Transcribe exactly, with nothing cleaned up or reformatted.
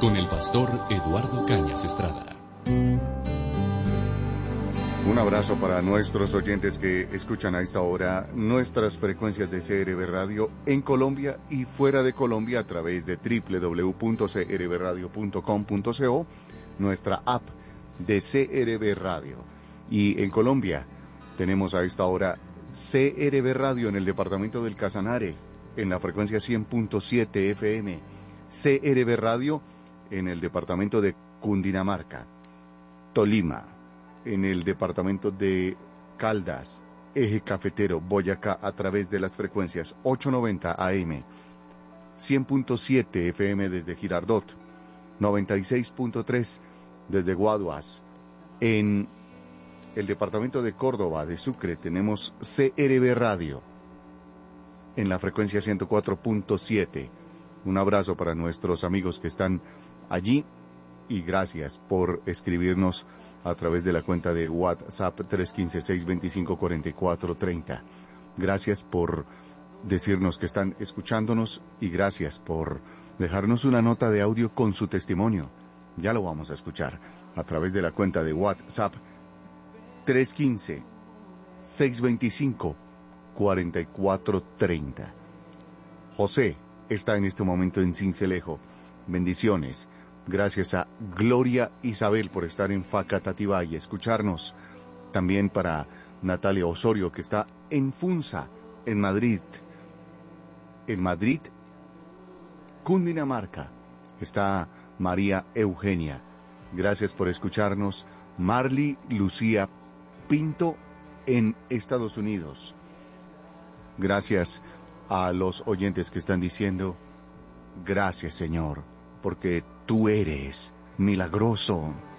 con el pastor Eduardo Cañas Estrada. Un abrazo para nuestros oyentes que escuchan a esta hora nuestras frecuencias de C R B Radio en Colombia y fuera de Colombia a través de doble u doble u doble u punto c r b radio punto com punto co, nuestra app de C R B Radio. Y en Colombia tenemos a esta hora C R B Radio en el departamento del Casanare, en la frecuencia cien punto siete F M, C R B Radio en el departamento de Cundinamarca, Tolima, en el departamento de Caldas, Eje Cafetero, Boyacá, a través de las frecuencias ochocientos noventa A M, cien punto siete F M desde Girardot, noventa y seis punto tres desde Guaduas. En el departamento de Córdoba, de Sucre, tenemos C R B Radio en la frecuencia ciento cuatro punto siete. Un abrazo para nuestros amigos que están allí y gracias por escribirnos a través de la cuenta de WhatsApp tres uno cinco, seis dos cinco, cuatro cuatro tres cero. Gracias por decirnos que están escuchándonos y gracias por dejarnos una nota de audio con su testimonio. Ya lo vamos a escuchar a través de la cuenta de WhatsApp tres uno cinco, seis dos cinco, cuatro cuatro tres cero. José está en este momento en Sincelejo. Bendiciones. Gracias a Gloria Isabel por estar en Facatativá y escucharnos. También para Natalia Osorio, que está en Funza, en Madrid. En Madrid, Cundinamarca, está María Eugenia. Gracias por escucharnos. Marly Lucía Pinto en Estados Unidos. Gracias a los oyentes que están diciendo, gracias Señor, porque tú eres milagroso.